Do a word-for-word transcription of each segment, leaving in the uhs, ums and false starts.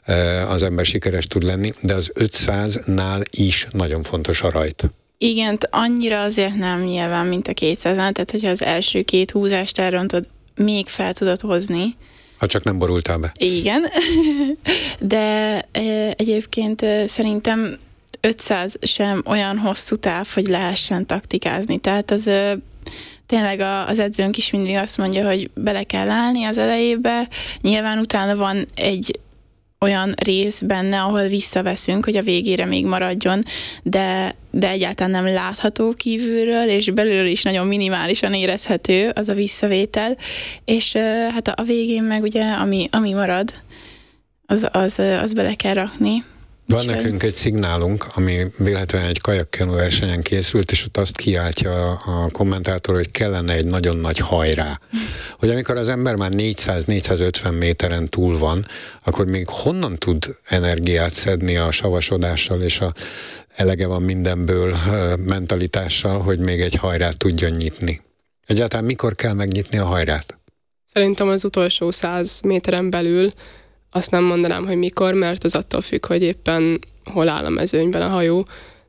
az ember sikeres tud lenni, de az ötszáznál is nagyon fontos a rajt. Igen, annyira azért nem nyilván, mint a kétszáznál, tehát hogyha az első két húzást elrontod, még fel tudod hozni. Ha csak nem borultál be. Igen, de e, egyébként e, szerintem ötszáz sem olyan hosszú táv, hogy lehessen taktikázni. Tehát az e, tényleg a, az edzőnk is mindig azt mondja, hogy bele kell állni az elejébe. Nyilván utána van egy olyan rész benne, ahol visszaveszünk, hogy a végére még maradjon, de, de egyáltalán nem látható kívülről, és belülről is nagyon minimálisan érezhető az a visszavétel, és hát a végén meg ugye, ami, ami marad, az, az, az bele kell rakni. Van Úgyhogy... nekünk egy szignálunk, ami véletlenül egy kajakkenu versenyen készült, és ott azt kiáltja a kommentátor, hogy kellene egy nagyon nagy hajrá. Hogy amikor az ember már négyszáz-négyszázötven méteren túl van, akkor még honnan tud energiát szedni a savasodással, és a elege van mindenből mentalitással, hogy még egy hajrát tudjon nyitni. Egyáltalán mikor kell megnyitni a hajrát? Szerintem az utolsó száz méteren belül. Azt nem mondanám, hogy mikor, mert az attól függ, hogy éppen hol áll a mezőnyben a hajó,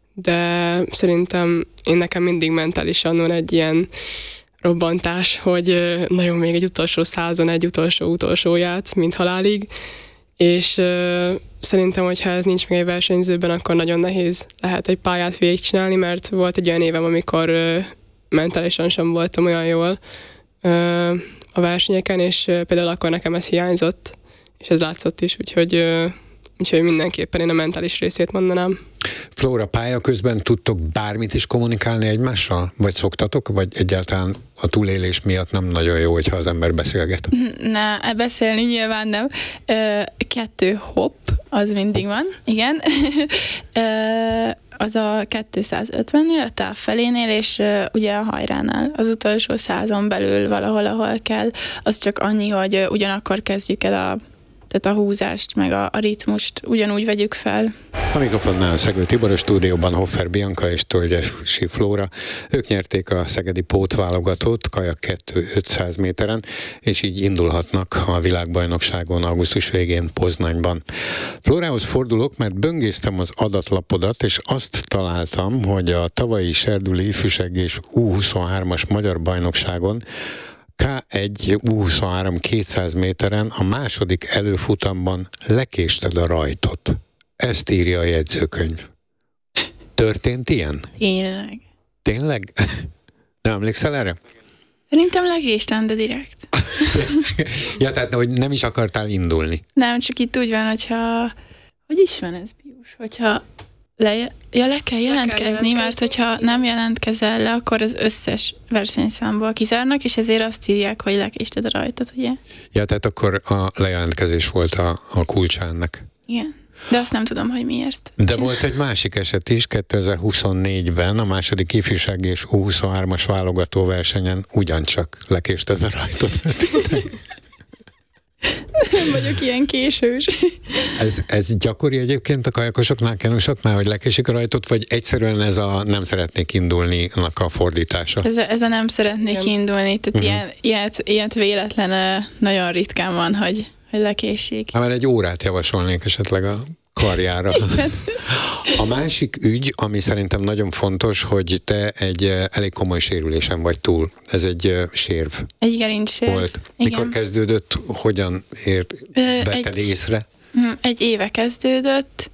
de szerintem én nekem mindig mentálisan van egy ilyen robbantás, hogy nagyon még egy utolsó százon egy utolsó-utolsóját, mint halálig, és uh, szerintem, hogyha ez nincs még egy versenyzőben, akkor nagyon nehéz lehet egy pályát végigcsinálni, mert volt egy olyan évem, amikor uh, mentálisan sem voltam olyan jól uh, a versenyeken, és uh, például akkor nekem ez hiányzott, és ez látszott is, úgyhogy, úgyhogy mindenképpen én a mentális részét mondanám. Flóra, pálya közben tudtok bármit is kommunikálni egymással? Vagy szoktatok? Vagy egyáltalán a túlélés miatt nem nagyon jó, hogyha az ember beszélget? Ne, beszélni nyilván nem. Ö, kettő hopp, az mindig van, igen. Ö, az a kétszázötvennél, a táv felénél, és uh, ugye a hajránál, az utolsó százon belül valahol, ahol kell. Az csak annyi, hogy uh, ugyanakkor kezdjük el a, tehát a húzást, meg a, a ritmust ugyanúgy vegyük fel. A mikrofonnál Szegő Tibor, a stúdióban Hoffer Bianca és Tolgyesi Flóra. Ők nyerték a szegedi pótválogatót kajak kettő ötszáz méteren, és így indulhatnak a világbajnokságon augusztus végén Poznanyban. Flórához fordulok, mert böngésztem az adatlapodat, és azt találtam, hogy a tavalyi Serdüli ifjúság és U huszonhármas magyar bajnokságon ká egy U huszonhárom kétszáz méteren a második előfutamban lekésted a rajtot. Ezt írja a jegyzőkönyv. Történt ilyen? Tényleg. Tényleg? Nem emlékszel erre? Szerintem legéstem, de direkt. Ja, tehát hogy nem is akartál indulni. Nem, csak itt úgy van, hogyha... Hogy is van ez, Pius? Hogyha le, ja, le kell jelentkezni, mert hogyha nem jelentkezel le, akkor az összes versenyszámból kizárnak, és ezért azt írják, hogy lekésted a rajtot, ugye? Ja, tehát akkor a lejelentkezés volt a, a kulcsának. Igen. De azt nem tudom, hogy miért. De Csinál. Volt egy másik eset is, kétezer-huszonnégyben a második ifjúság és U huszonhármas válogató versenyen ugyancsak lekésted a rajtot. Nem vagyok ilyen késős. Ez, ez gyakori egyébként a kajakosoknál, kenusoknál, hogy lekésik a rajtot, vagy egyszerűen ez a nem szeretnék indulni-nak a fordítása? Ez a, ez a nem szeretnék Igen. indulni, tehát uh-huh. ilyen, ilyet, ilyet véletlen nagyon ritkán van, hogy, hogy lekésik. Hát már egy órát javasolnék esetleg a karjára. A másik ügy, ami szerintem nagyon fontos, hogy te egy elég komoly sérülésen vagy túl. Ez egy sérv. Egy gerincsérv. Volt. Mikor Igen. kezdődött, hogyan ér, vetted egy, észre? Egy éve kezdődött.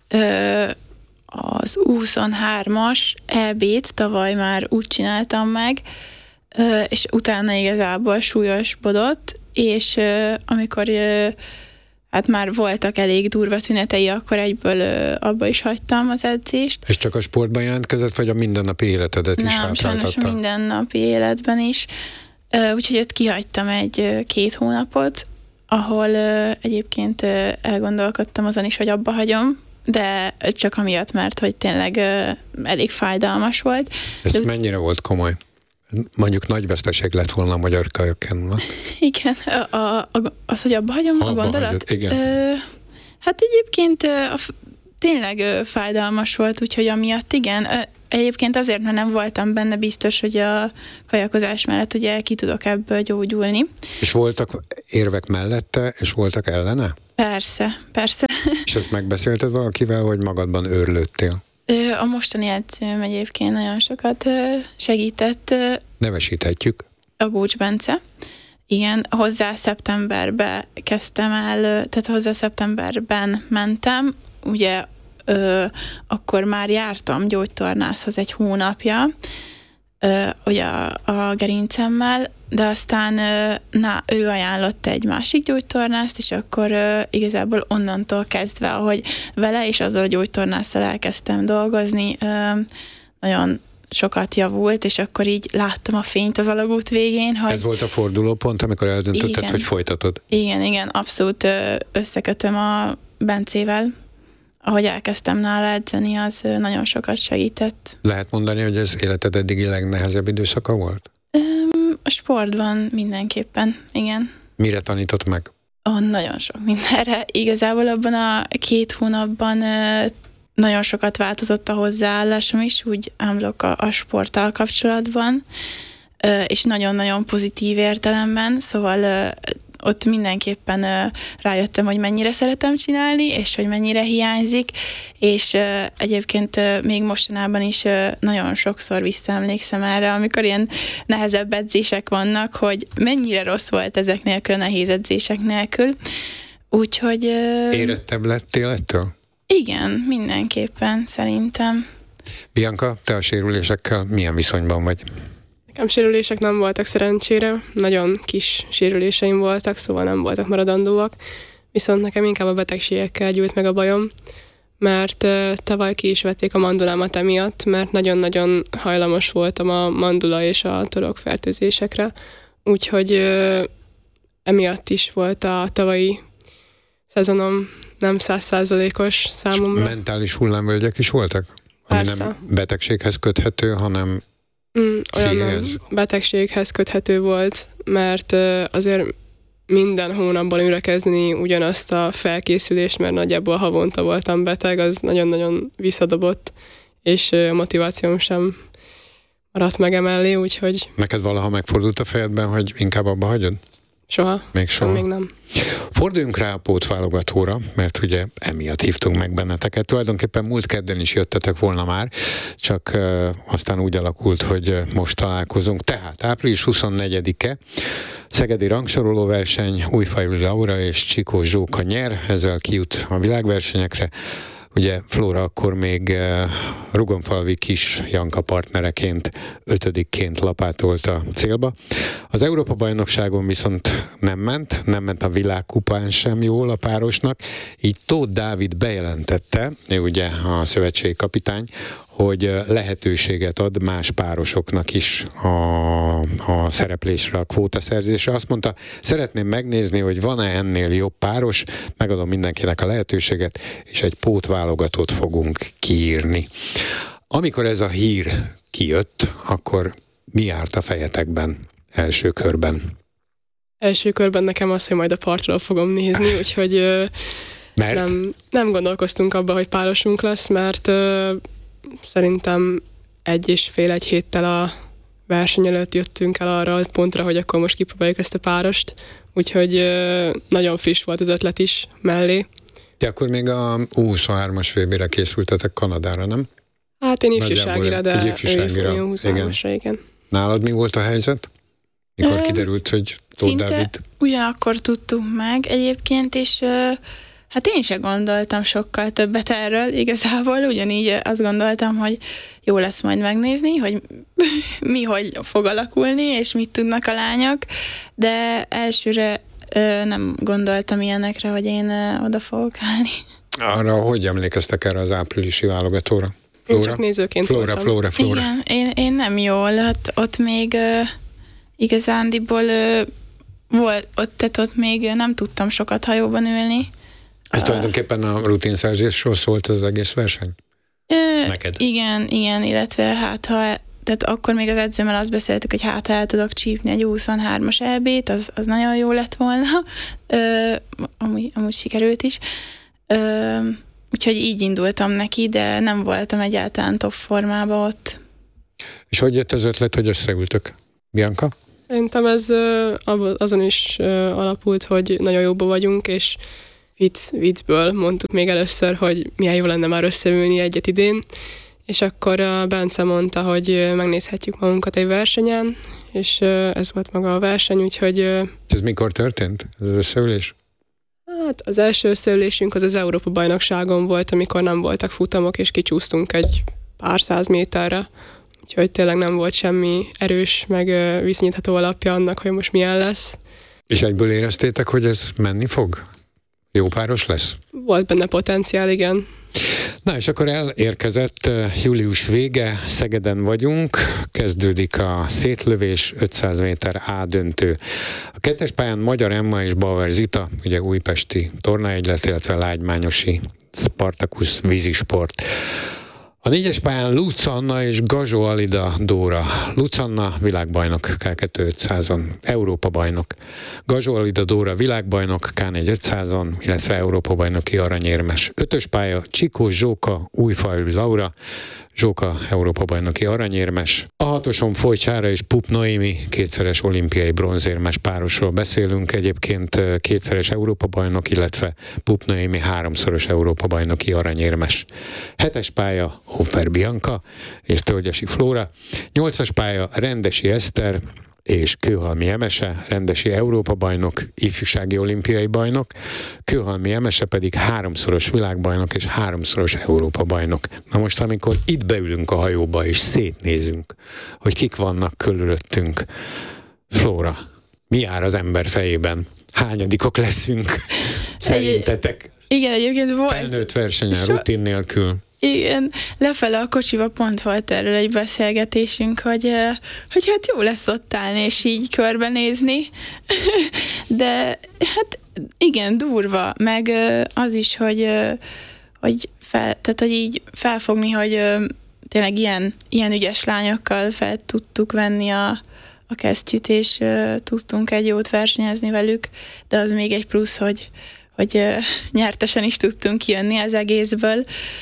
Az U huszonhármas é bét tavaly már úgy csináltam meg, és utána igazából súlyosbodott, és amikor hát már voltak elég durva tünetei, akkor egyből ö, abba is hagytam az edzést. És csak a sportban jelentkezett, vagy a mindennapi életedet is hátráltatta? Nem, sajnos a mindennapi életben is. Ö, úgyhogy ott kihagytam egy ö, két hónapot, ahol ö, egyébként ö, elgondolkodtam azon is, hogy abba hagyom, de csak amiatt, mert hogy tényleg ö, elég fájdalmas volt. Ez de, mennyire volt komoly? Mondjuk nagy veszteség lett volna a magyar kajakkenúnak. Igen, a, a, a, az, hogy abba hagyom abba a gondolat? Hagyod, igen. Ö, hát egyébként a, tényleg ö, fájdalmas volt, úgyhogy amiatt igen. Ö, egyébként azért, mert nem voltam benne biztos, hogy a kajakozás mellett ugye ki tudok ebből gyógyulni. És voltak érvek mellette, és voltak ellene? Persze, persze. És ezt megbeszélted valakivel, vagy magadban őrlődtél? A mostani edzőm egyébként nagyon sokat segített. Nevesíthetjük. A Gócs Bence. Igen, hozzá szeptemberben kezdtem el, tehát hozzá szeptemberben mentem, ugye ö, akkor már jártam gyógytornászhoz egy hónapja, ö, ugye a, a gerincemmel, de aztán ö, na, ő ajánlott egy másik gyógytornászt, és akkor ö, igazából onnantól kezdve, ahogy vele és azzal a gyógytornásszal elkezdtem dolgozni, ö, nagyon sokat javult, és akkor így láttam a fényt az alagút végén, hogy... Ez volt a fordulópont, amikor eldöntötted, igen, hogy folytatod? Igen, igen, abszolút összekötöm a Bencével. Ahogy elkezdtem nála edzeni, az nagyon sokat segített. Lehet mondani, hogy ez életed eddigi legnehezebb időszaka volt? A sportban mindenképpen, igen. Mire tanított meg? Oh, nagyon sok mindenre. Igazából abban a két hónapban nagyon sokat változott a hozzáállásom is, úgy ámlok a, a sporttal kapcsolatban, és nagyon-nagyon pozitív értelemben, szóval ott mindenképpen rájöttem, hogy mennyire szeretem csinálni, és hogy mennyire hiányzik, és egyébként még mostanában is nagyon sokszor visszaemlékszem erre, amikor ilyen nehezebb edzések vannak, hogy mennyire rossz volt ezek nélkül, nehéz edzések nélkül. Úgyhogy... Érettebb lettél ettől? Igen, mindenképpen, szerintem. Bianca, te a sérülésekkel milyen viszonyban vagy? Nekem sérülések nem voltak szerencsére, nagyon kis sérüléseim voltak, szóval nem voltak maradandóak, viszont nekem inkább a betegségekkel gyűlt meg a bajom, mert uh, tavaly ki is vették a mandulámat emiatt, mert nagyon-nagyon hajlamos voltam a mandula és a torokfertőzésekre, úgyhogy uh, emiatt is volt a tavalyi szezonom nem százszázalékos számomra. És mentális hullámvölgyek is voltak? Ami Persze. nem betegséghez köthető, hanem mm, olyan nem céghez? betegséghez köthető volt, mert uh, azért minden hónapban ürekezni ugyanazt a felkészülést, mert nagyjából havonta voltam beteg, az nagyon-nagyon visszadobott, és a motivációm sem maradt meg emellé, úgyhogy... Neked valaha megfordult a fejedben, hogy inkább abba hagyod? Soha. Még soha? Még nem. Forduljunk rá a pótválogatóra, mert ugye emiatt hívtunk meg benneteket. Tulajdonképpen múlt kedden is jöttetek volna már, csak uh, aztán úgy alakult, hogy uh, most találkozunk. Tehát április huszonnegyedike, szegedi rangsoroló verseny, Újfaivli Laura és Csikó Zsóka nyer, ezzel kijut a világversenyekre. Ugye Flóra akkor még uh, Rugonfalvi Kis Janka partnereként, ötödikként lapátolt a célba. Az Európa-bajnokságon viszont nem ment, nem ment a világkupán sem jól a párosnak, így Tóth Dávid bejelentette, ő ugye a szövetségi kapitány, hogy lehetőséget ad más párosoknak is a, a szereplésre, a kvótaszerzésre. Azt mondta, szeretném megnézni, hogy van-e ennél jobb páros, megadom mindenkinek a lehetőséget, és egy pótválogatót fogunk kiírni. Amikor ez a hír kijött, akkor mi járt a fejetekben első körben? Első körben nekem az, hogy majd a partról fogom nézni, úgyhogy Mert? Nem, nem gondolkoztunk abba, hogy párosunk lesz, mert ö, szerintem egy és fél, egy héttel a verseny előtt jöttünk el arra a pontra, hogy akkor most kipróbáljuk ezt a párost, úgyhogy ö, nagyon friss volt az ötlet is mellé. De akkor még a U huszonhármas vé bére készültetek Kanadára, nem? Hát én ifjúságira, de ifjúságira. ő huszonhármasra, igen. igen. Nálad mi volt a helyzet? Mikor Ö, kiderült, hogy Tóth Dávid? Ugyanakkor tudtuk meg egyébként, és hát én sem gondoltam sokkal többet erről igazából, ugyanígy azt gondoltam, hogy jó lesz majd megnézni, hogy mi hogy fog alakulni, és mit tudnak a lányok, de elsőre nem gondoltam ilyenekre, hogy én oda fogok állni. Arra hogy emlékeztek erre az áprilisi válogatóra? Flóra? Én csak nézőként Flóra, voltam. Flóra, Flóra. Igen, én, én nem jól, hát ott még uh, igazándiból uh, volt, ott, tehát ott még nem tudtam sokat hajóban ülni. Ez uh, tulajdonképpen a rutinszerzésről szólt az egész verseny? Uh, Neked? Igen, igen, illetve hát ha, tehát akkor még az edzőmmel azt beszéltük, hogy hát ha el tudok csípni egy huszonhármas é bét, az, az nagyon jó lett volna. Uh, amúgy, amúgy sikerült is. Uh, Úgyhogy így indultam neki, de nem voltam egyáltalán top formában ott. És hogy jött az ötlet, hogy összeültök? Bianca? Szerintem ez azon is alapult, hogy nagyon jóban vagyunk, és vicc, viccből mondtuk még először, hogy milyen jó lenne már összeülni egyet idén, és akkor a Bence mondta, hogy megnézhetjük magunkat egy versenyen, és ez volt maga a verseny, úgyhogy... Ez mikor történt, ez az összeülés? Hát az első összeülésünk az az Európa-bajnokságon volt, amikor nem voltak futamok, és kicsúsztunk egy pár száz méterre. Úgyhogy tényleg nem volt semmi erős, meg viszonyítható alapja annak, hogy most milyen lesz. És egyből éreztétek, hogy ez menni fog? Jó páros lesz? Volt benne potenciál, igen. Na és akkor elérkezett július vége, Szegeden vagyunk, kezdődik a szétlövés, ötszáz méter A döntő. A kettes pályán Magyar Emma és Bauer Zita, ugye újpesti tornaegylet, illetve lágymányosi Spartacus vízisport. A négyes pályán Luc Anna és Gazsó Alida Dóra. Luc Anna világbajnok ká kétszáz-ötszázon, Európa bajnok. Gazsó Alida Dóra világbajnok ká négy-ötszázon, illetve Európa bajnoki aranyérmes. Ötös pálya Csikós Zsóka, Újfaludy Laura, Zsóka Európa bajnoki aranyérmes. A hatoson Folyt Sára és Pup Noémi, kétszeres olimpiai bronzérmes párosról beszélünk, egyébként kétszeres Európa bajnok, illetve Pup Noémi háromszoros Európa bajnoki aranyérmes. Hetes pálya Hofer Bianca és Tölgyesi Flóra. Nyolcas pálya Rendesi Eszter és Kőhalmi Emese, rendesi Európa-bajnok, ifjúsági olimpiai bajnok, Kőhalmi Emese pedig háromszoros világbajnok és háromszoros Európa-bajnok. Na most, amikor itt beülünk a hajóba és szétnézünk, hogy kik vannak körülöttünk, Flóra, mi jár az ember fejében? Hányadikok leszünk? Szerintetek? Igen, egyébként volt. Felnőtt versenyen, So- rutin nélkül. Igen, lefele a kocsiba pont volt erről egy beszélgetésünk, hogy, eh, hogy hát jó lesz ott állni és így körbenézni, de hát igen, durva, meg eh, az is, hogy, eh, hogy, fel, tehát, hogy így felfogni, hogy eh, tényleg ilyen, ilyen ügyes lányokkal fel tudtuk venni a, a kesztyűt, és eh, tudtunk egy jót versenyezni velük, de az még egy plusz, hogy, hogy eh, nyertesen is tudtunk kijönni az egészből.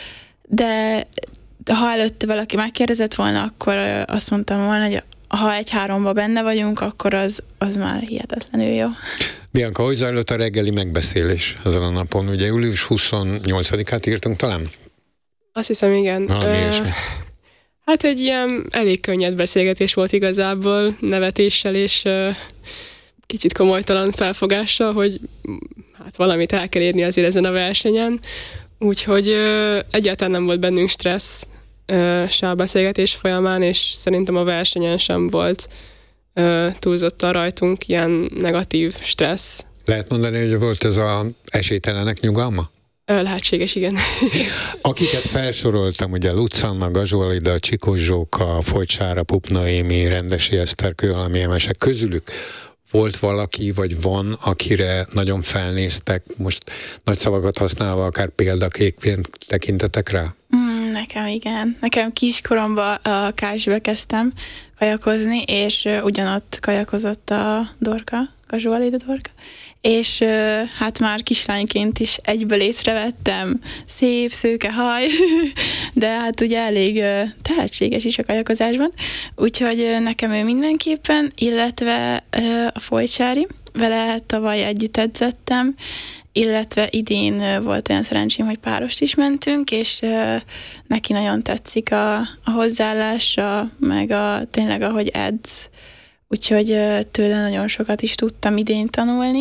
De ha előtte valaki megkérdezett volna, akkor azt mondtam volna, hogy ha egy-háromba benne vagyunk, akkor az, az már hihetetlenül jó. Bianca, hogy zajlott a reggeli megbeszélés ezen a napon? Ugye július huszonnyolcadikát írtunk talán? Azt hiszem, igen. Valami Ö, hát egy ilyen elég könnyed beszélgetés volt igazából, nevetéssel és ö, kicsit komolytalan felfogással, hogy hát valamit el kell érni azért ezen a versenyen. Úgyhogy ö, egyáltalán nem volt bennünk stressz ö, se a beszélgetés folyamán, és szerintem a versenyen sem volt ö, túlzottan rajtunk ilyen negatív stressz. Lehet mondani, hogy volt ez az esélytelenek nyugalma? Ö, lehetséges, igen. Akiket felsoroltam, ugye Luc Anna, Gazsó Alida, Csikós Zsóka, Folyt Sára, Pup Noémi, Rendesi Eszter, Kőhalmi Emese, közülük volt valaki, vagy van, akire nagyon felnéztek, most nagy szavakat használva, akár példaképpen tekintetek rá? Mm, nekem igen. Nekem kiskoromban a Kásbe kezdtem kajakozni, és uh, ugyanott kajakozott a Dorka, Gazsó Alida Dorka, és uh, hát már kislányként is egyből észrevettem, szép, szőke haj, de hát ugye elég uh, tehetséges is a kajakozásban, úgyhogy uh, nekem ő mindenképpen, illetve uh, a Folyt Sári, vele tavaly együtt edzettem, illetve idén uh, volt olyan szerencsém, hogy párost is mentünk, és uh, neki nagyon tetszik a, a hozzáállása, meg a, tényleg ahogy edz, úgyhogy uh, tőle nagyon sokat is tudtam idén tanulni.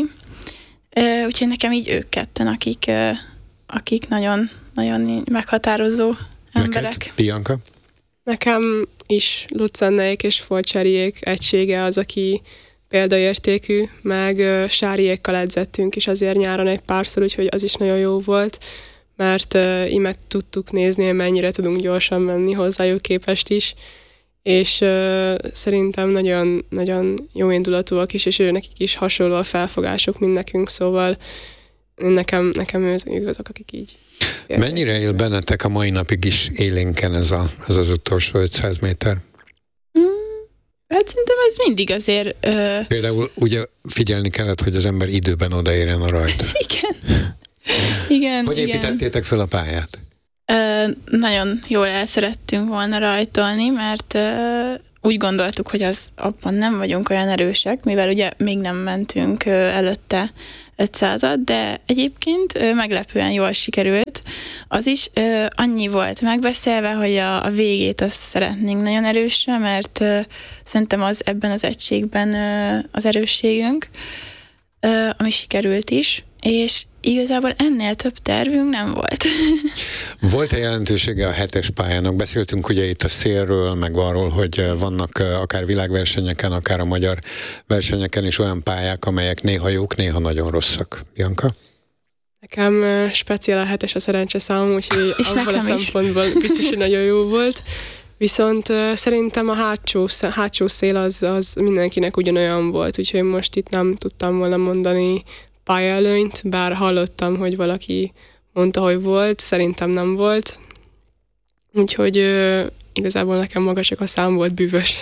Uh, úgyhogy nekem így ők ketten, akik, uh, akik nagyon, nagyon meghatározó emberek. Neked, Bianca? Nekem is Luc Annáék és Folyt Sáriék egysége az, aki példaértékű, meg uh, Sáriékkal edzettünk is azért nyáron egy párszor, úgyhogy az is nagyon jó volt, mert uh, így meg tudtuk nézni, mennyire tudunk gyorsan menni hozzájuk képest is, és uh, szerintem nagyon, nagyon jó indulatúak is, és ő nekik is hasonló a felfogásuk, mint nekünk, szóval nekem, nekem ők azok, akik így. Mennyire él bennetek a mai napig is élénken ez, a, ez az utolsó ötszáz méter? Mm, hát szerintem ez mindig azért... Ö... Például ugye figyelni kellett, hogy az ember időben odaérjen a rajt. Igen. igen, Hogy igen. építettétek föl a pályát? Ö, nagyon jól el szerettünk volna rajtolni, mert ö, úgy gondoltuk, hogy az abban nem vagyunk olyan erősek, mivel ugye még nem mentünk ö, előtte ötszázat, de egyébként ö, meglepően jól sikerült. Az is ö, annyi volt megbeszélve, hogy a, a végét azt szeretnénk nagyon erősre, mert ö, szerintem az ebben az egységben ö, az erősségünk, ö, ami sikerült is, és igazából ennél több tervünk nem volt. Volt-e jelentősége a hetes pályának? Beszéltünk ugye itt a szélről, meg arról, hogy vannak akár világversenyeken, akár a magyar versenyeken is olyan pályák, amelyek néha jók, néha nagyon rosszak. Bianca? Nekem speciál a hetes a szerencseszámom, úgyhogy abban a szempontból biztos, hogy nagyon jó volt. Viszont uh, szerintem a hátsó, hátsó szél az, az mindenkinek ugyanolyan volt, úgyhogy most itt nem tudtam volna mondani pályaelőnyt, bár hallottam, hogy valaki mondta, hogy volt, szerintem nem volt. Úgyhogy uh, igazából nekem maga csak a szám volt bűvös.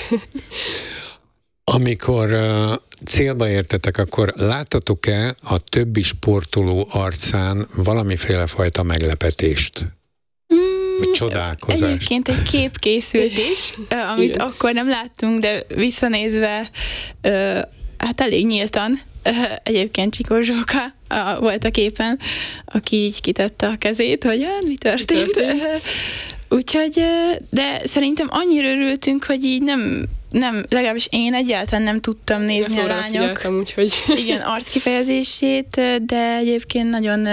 Amikor uh, célba értetek, akkor láttatok-e a többi sportoló arcán valamiféle fajta meglepetést? Vagy csodálkozást? Egyébként egy kép készült is, amit igen. Akkor nem láttunk, de visszanézve hát elég nyíltan. Egyébként Csikó Zsóka volt a képen, aki így kitette a kezét, hogy hát, mi történt. Mi történt? Úgyhogy, de szerintem annyira örültünk, hogy így nem, nem legalábbis én egyáltalán nem tudtam nézni a lányok úgyhogy. Igen, arckifejezését, de egyébként nagyon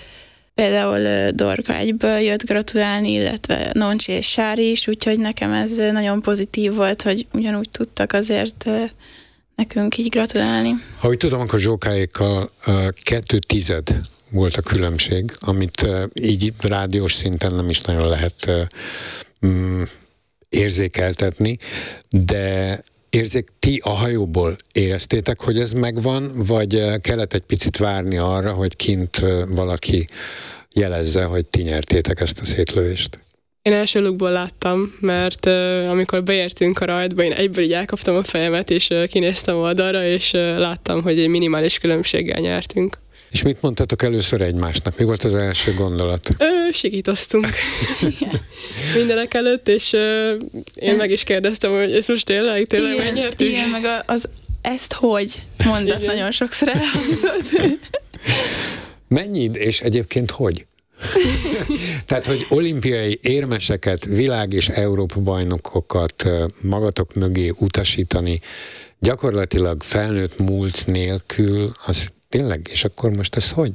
például Dorka egyből jött gratulálni, illetve Noncsi és Sári is, úgyhogy nekem ez nagyon pozitív volt, hogy ugyanúgy tudtak azért nekünk így gratulálni. Ha úgy tudom, akkor Zsókáékkal kettő tized volt a különbség, amit így rádiós szinten nem is nagyon lehet mm, érzékeltetni, de érzék, ti a hajóból éreztétek, hogy ez megvan, vagy kellett egy picit várni arra, hogy kint valaki jelezze, hogy ti nyertétek ezt a szétlövést? Én első lukból láttam, mert uh, amikor beértünk a rajtba, én egyből így elkaptam a fejemet, és uh, kinéztem oldalra, és uh, láttam, hogy egy minimális különbséggel nyertünk. És mit mondtatok először egymásnak? Mi volt az első gondolat? Ö, sikítoztunk. Mindenek előtt, és ö, én meg is kérdeztem, hogy ez most tényleg, tényleg igen, megnyertük? Igen, meg az ezt hogy mondat igen. Nagyon sokszor elhangzott. Mennyi, és egyébként hogy? Tehát, hogy olimpiai érmeseket, világ- és Európa-bajnokokat magatok mögé utasítani, gyakorlatilag felnőtt múlt nélkül, az tényleg, és akkor most ez hogy?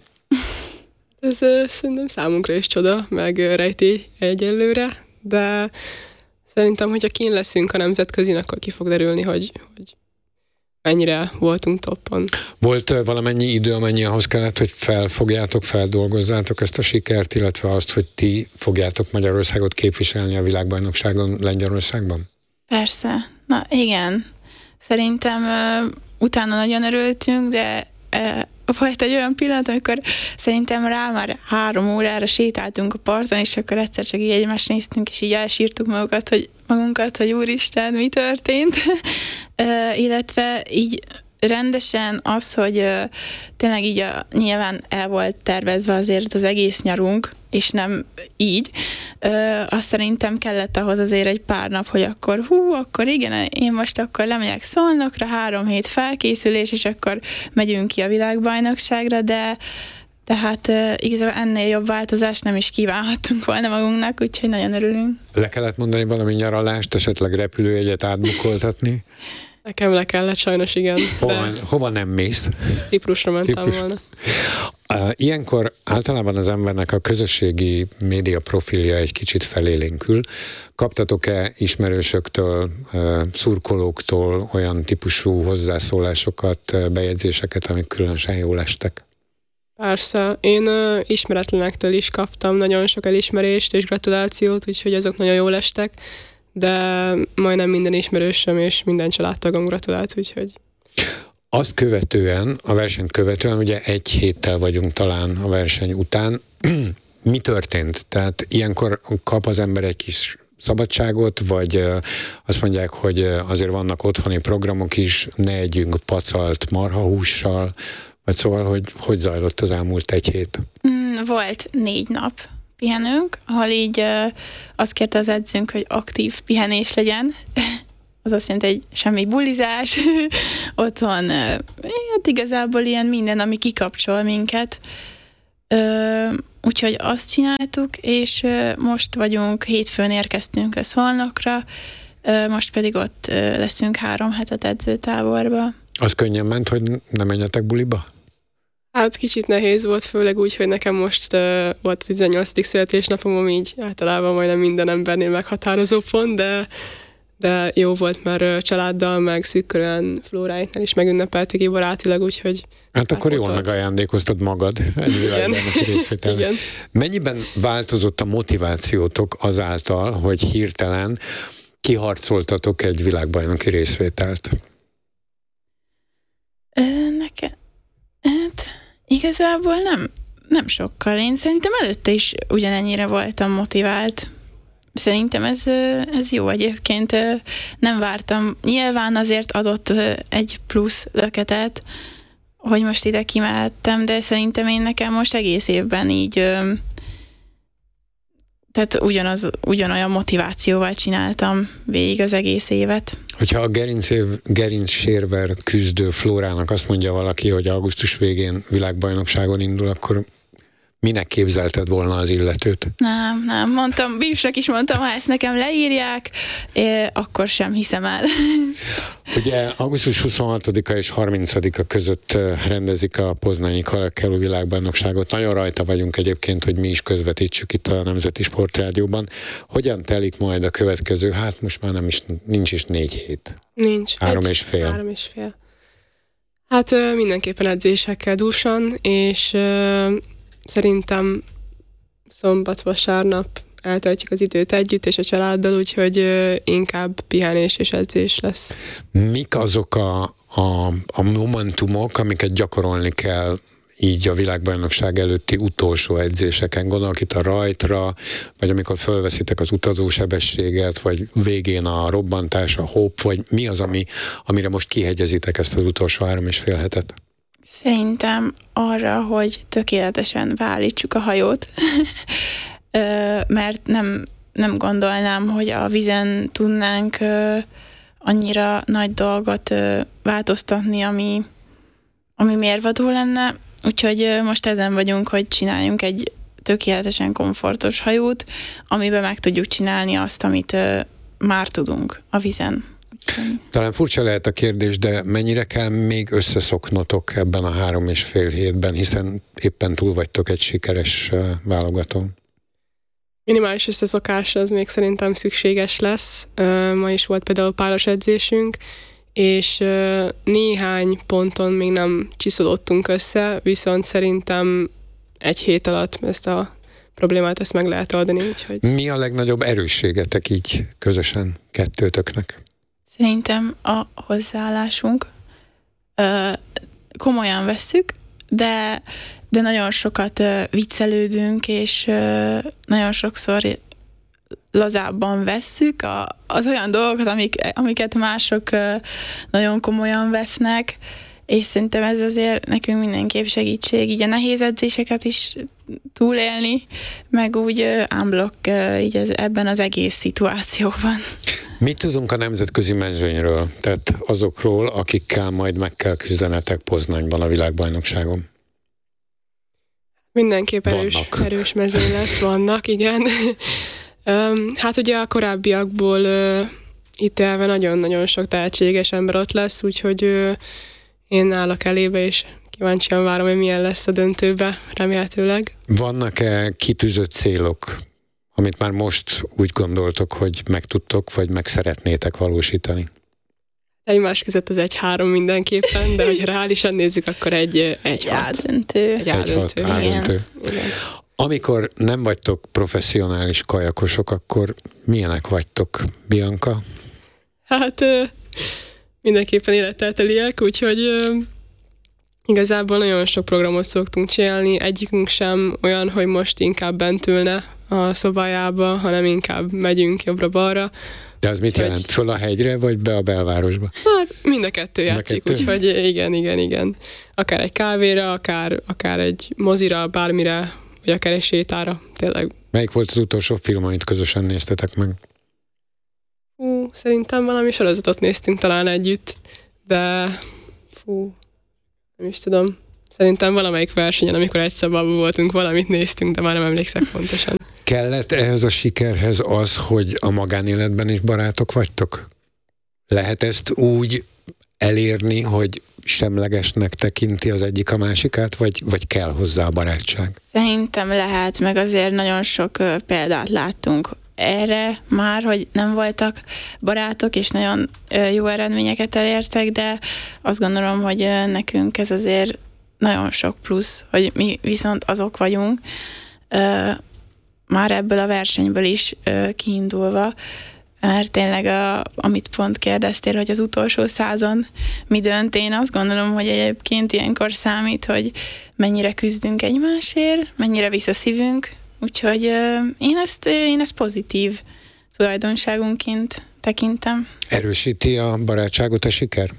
Ez uh, szerintem számunkra is csoda, meg uh, rejti egyelőre, de szerintem, hogyha kín leszünk a nemzetközin, akkor ki fog derülni, hogy, hogy mennyire voltunk toppon. Volt uh, valamennyi idő, amennyi ahhoz kellett, hogy felfogjátok, feldolgozzátok ezt a sikert, illetve azt, hogy ti fogjátok Magyarországot képviselni a világbajnokságon Lengyelországban? Persze. Na igen. Szerintem uh, utána nagyon örültünk, de uh, volt egy olyan pillanat, amikor szerintem rá már három órára sétáltunk a parton, és akkor egyszer csak így egymást néztünk, és így elsírtuk magunkat, hogy, magunkat, hogy úristen, mi történt. uh, illetve így rendesen az, hogy uh, tényleg így a, nyilván el volt tervezve azért az egész nyarunk, és nem így. Uh, azt szerintem kellett ahhoz azért egy pár nap, hogy akkor hú, akkor igen, én most akkor lemegyek Szolnokra, három hét felkészülés, és akkor megyünk ki a világbajnokságra, de tehát uh, igazából ennél jobb változást nem is kívánhattunk volna magunknak, úgyhogy nagyon örülünk. Le kellett mondani valami nyaralást, esetleg repülőjegyet átbukoltatni? Nekem le kellett, sajnos igen. Hova, hova nem mész? Ciprusra mentem Ciprus. volna. Ilyenkor általában az embernek a közösségi média profilja egy kicsit felélénkül. Kaptatok-e ismerősöktől, szurkolóktól olyan típusú hozzászólásokat, bejegyzéseket, amik különösen jól estek? Persze. Én uh, ismeretlenektől is kaptam nagyon sok elismerést és gratulációt, úgyhogy azok nagyon jól estek, de majdnem minden ismerősöm és minden családtagom gratulált, úgyhogy... Azt követően, a versenyt követően, ugye egy héttel vagyunk talán a verseny után, mi történt? Tehát ilyenkor kap az ember egy kis szabadságot, vagy azt mondják, hogy azért vannak otthoni programok is, ne együnk pacalt marhahússal, vagy szóval, hogy hogy zajlott az elmúlt egy hét? Volt négy nap pihenünk, ahol így azt kérte az edzőnk, hogy aktív pihenés legyen az azt jelenti, hogy semmi bulizás, otthon hát igazából ilyen minden, ami kikapcsol minket. Úgyhogy azt csináltuk, és most vagyunk, hétfőn érkeztünk a Szolnokra, most pedig ott leszünk három hetet edzőtáborba. Az könnyen ment, hogy nem menjetek buliba? Hát kicsit nehéz volt, főleg úgy, hogy nekem most uh, volt a tizennyolcadik születésnapom, így általában majdnem minden embernél meghatározó pont, de, de jó volt, mert uh, családdal, meg szűkörűen Flóráiknál is megünnepeltük így barátilag, úgyhogy... Hát akkor jól megajándékoztad magad egy világbajnoki részvételre. Igen. Mennyiben változott a motivációtok azáltal, hogy hirtelen kiharcoltatok egy világbajnoki részvételt? Nekem... Hát igazából nem, nem sokkal. Én szerintem előtte is ugyanennyire voltam motivált. Szerintem ez, ez jó egyébként. Nem vártam. Nyilván azért adott egy plusz löketet, hogy most ide kimehettem, de szerintem én nekem most egész évben így tehát ugyanaz, ugyanolyan motivációval csináltam végig az egész évet. Hogyha a gerinc, gerinc sérver küzdő Flórának azt mondja valaki, hogy augusztus végén világbajnokságon indul, akkor minek képzelted volna az illetőt? Nem, nem, mondtam, bífsnak is mondtam, ha ezt nekem leírják, akkor sem hiszem el. Ugye augusztus huszonhatodika és harmincadika között rendezik a poznanyi kajakkelő világbajnokságot. Nagyon rajta vagyunk egyébként, hogy mi is közvetítsük itt a Nemzeti Sportrádióban. Hogyan telik majd a következő, hát most már nem is, nincs is négy hét. Nincs. Három egy, és fél. Három és fél. Hát mindenképpen edzésekkel dúsan, és szerintem szombat-vasárnap eltöltjük az időt együtt és a családdal, úgyhogy inkább pihenés és edzés lesz. Mik azok a, a, a momentumok, amiket gyakorolni kell így a világbajnokság előtti utolsó edzéseken? Gondolok itt a rajtra, vagy amikor fölveszitek az utazósebességet, vagy végén a robbantás, a hopp, vagy mi az, ami, amire most kihegyezitek ezt az utolsó három és fél hetet? Szerintem arra, hogy tökéletesen beállítsuk a hajót, mert nem, nem gondolnám, hogy a vízen tudnánk annyira nagy dolgot változtatni, ami, ami mérvadó lenne. Úgyhogy most ezen vagyunk, hogy csináljunk egy tökéletesen komfortos hajót, amiben meg tudjuk csinálni azt, amit már tudunk a vízen. Talán furcsa lehet a kérdés, de mennyire kell még összeszoknotok ebben a három és fél hétben, hiszen éppen túl vagytok egy sikeres válogatón? Minimális összeszokás az még szerintem szükséges lesz. Ma is volt például páros edzésünk, és néhány ponton még nem csiszolódtunk össze, viszont szerintem egy hét alatt ezt a problémát ezt meg lehet oldani. Úgyhogy... Mi a legnagyobb erősségetek így közösen kettőtöknek? Szerintem a hozzáállásunk. Ö, komolyan vesszük, de, de nagyon sokat ö, viccelődünk, és ö, nagyon sokszor lazábban vesszük a, az olyan dolgokat, amik, amiket mások ö, nagyon komolyan vesznek, és szerintem ez azért nekünk mindenképp segítség, így a nehéz edzéseket is túlélni, meg úgy unblock így ez, ebben az egész szituációban. Mit tudunk a nemzetközi mezőnyről, tehát azokról, akikkel majd meg kell küzdenetek Poznanyban a világbajnokságon? Mindenképp erős, erős mezőny lesz, vannak, igen. Hát ugye a korábbiakból itt elve nagyon-nagyon sok tehetséges ember ott lesz, úgyhogy én állok elébe, és kíváncsian várom, hogy milyen lesz a döntőbe, remélhetőleg. Vannak-e kitűzött célok, amit már most úgy gondoltok, hogy meg tudtok, vagy meg szeretnétek valósítani? Egymás között az egy-három mindenképpen, de hogyha reálisan nézzük, akkor egy egy-hat. Egy Egy ádöntő. ádöntő. Amikor nem vagytok professzionális kajakosok, akkor milyenek vagytok, Bianca? Hát mindenképpen élettel teliek, úgyhogy igazából nagyon sok programot szoktunk csinálni, egyikünk sem olyan, hogy most inkább bent ülne a szobájába, hanem inkább megyünk jobbra-balra. De az mit Hogy... jelent? Föl a hegyre, vagy be a belvárosba? Hát mind a kettő játszik, kettő? Úgyhogy igen, igen, igen. Akár egy kávéra, akár, akár egy mozira, bármire, vagy akár egy sétára, tényleg. Melyik volt az utolsó film, amit közösen néztetek meg? Uh, Fú, szerintem valami sorozatot néztünk talán együtt, de fú, nem is tudom. Szerintem valamelyik versenyen, amikor egy szabadban voltunk, valamit néztünk, de már nem emlékszek pontosan. Kellett ehhez a sikerhez az, hogy a magánéletben is barátok vagytok? Lehet ezt úgy elérni, hogy semlegesnek tekinti az egyik a másikát, vagy, vagy kell hozzá a barátság? Szerintem lehet, meg azért nagyon sok ö, példát láttunk erre már, hogy nem voltak barátok, és nagyon ö, jó eredményeket elértek, de azt gondolom, hogy ö, nekünk ez azért nagyon sok plusz, hogy mi viszont azok vagyunk, ö, már ebből a versenyből is ö, kiindulva, mert tényleg, a, amit pont kérdeztél, hogy az utolsó százon mi dönt, én azt gondolom, hogy egyébként ilyenkor számít, hogy mennyire küzdünk egymásért, mennyire visz a szívünk, úgyhogy ö, én, ezt, én ezt pozitív tulajdonságunként tekintem. Erősíti a barátságot a siker?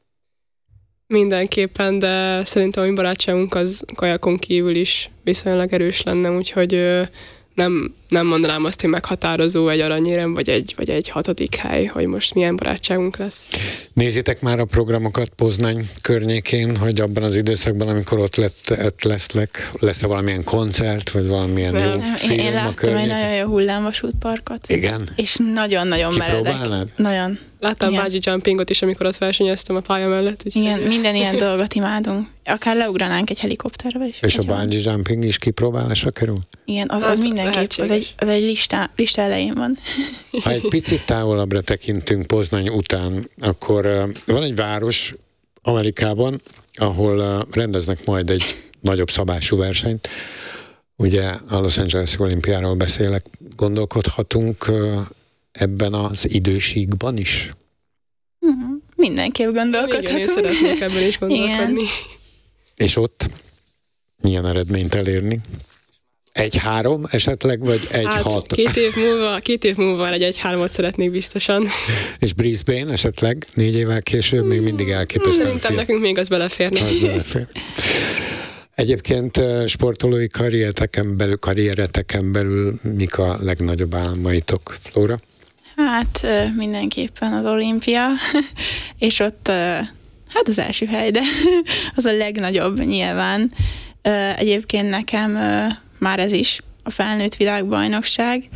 Mindenképpen, de szerintem a mi barátságunk az kajakon kívül is viszonylag erős lenne, úgyhogy ö, Nem, nem mondanám azt, hogy meghatározó egy aranyérem, vagy egy, vagy egy hatodik hely, hogy most milyen barátságunk lesz. Nézitek már a programokat Poznań környékén, hogy abban az időszakban, amikor ott lett, ott leszlek, lesz-e valamilyen koncert, vagy valamilyen Nem. jó Én, film én a láttam környéken? egy nagyon jó hullámvasútparkot. Igen? És nagyon-nagyon meredek. Kipróbálnád? Nagyon. Láttam Igen. bungee jumpingot is, amikor ott versenyeztem a pálya mellett. Úgyhogy Igen, minden ilyen dolgot imádunk. Akár leugranánk egy helikopterbe is. És a hogyha- bungee jumping is kipróbálásra kerül? Igen, az, Hát, az mindenképp, az lehetséges. egy, az egy lista, lista elején van. Ha egy picit távolabbra tekintünk Poznań után, akkor uh, van egy város Amerikában, ahol uh, rendeznek majd egy nagyobb szabású versenyt. Ugye a Los Angeles olimpiáról beszélek. Gondolkodhatunk uh, ebben az idősíkban is? Mhm. Mindenképp igen, én gondolkodhatunk. szeretnék ebben is gondolkodni. És ott milyen eredményt elérni? Egy-három esetleg, vagy Hát egy-hat? két év múlva, két év múlva egy egy-hármat szeretnék biztosan. És Brisbane esetleg négy évvel később még mindig elképesztően Szerintem fél. nekünk még az beleférne. Az belefér. Egyébként eh, sportolói karriereteken belül, karriereteken belül mik a legnagyobb álmaitok, Flóra? Hát ö, mindenképpen az olimpia, és ott ö, hát az első hely, de az a legnagyobb nyilván. Ö, Egyébként nekem ö, már ez is a felnőtt világbajnokság,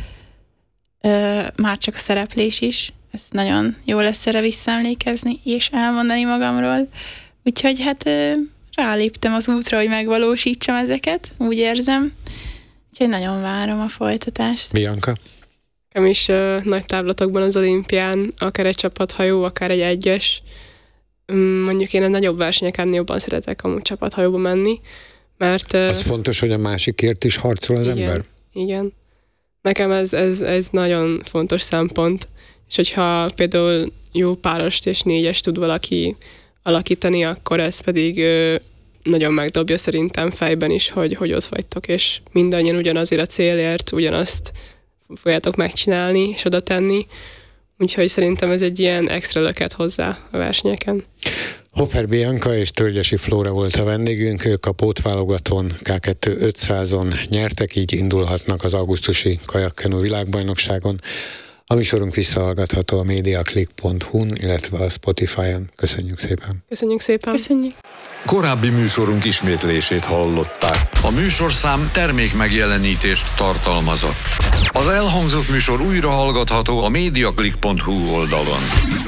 ö, már csak a szereplés is, ez nagyon jó lesz erre visszaemlékezni és elmondani magamról. Úgyhogy hát ö, ráléptem az útra, hogy megvalósítsam ezeket, úgy érzem. Úgyhogy nagyon várom a folytatást. Bianca? Nekem is uh, nagy távlatokban az olimpián, akár egy csapathajó, akár egy egyes. Um, mondjuk én a nagyobb versenyeken jobban szeretek amúgy csapathajóba menni, mert... Uh, Az fontos, hogy a másikért is harcol az igen, ember? Igen. Nekem ez, ez, ez nagyon fontos szempont, és hogyha például jó párost és négyes tud valaki alakítani, akkor ez pedig uh, nagyon megdobja szerintem fejben is, hogy, hogy ott vagytok, és mindannyian ugyanazért a célért, ugyanazt fogjátok megcsinálni és oda tenni. Úgyhogy szerintem ez egy ilyen extra löket hozzá a versenyeken. Hofer Bianca és Tölgyesi Flóra volt a vendégünk, ők a pótválogatón ká kettő ötszázon nyertek, így indulhatnak az augusztusi kajakkenu világbajnokságon. A műsorunk visszahallgatható a mediaclick pont hu-n, illetve a Spotify-on. Köszönjük szépen! Köszönjük szépen! Köszönjük! Korábbi műsorunk ismétlését hallották. A műsorszám termék megjelenítést tartalmazott. Az elhangzott műsor újra hallgatható a mediaclick pont hu oldalon.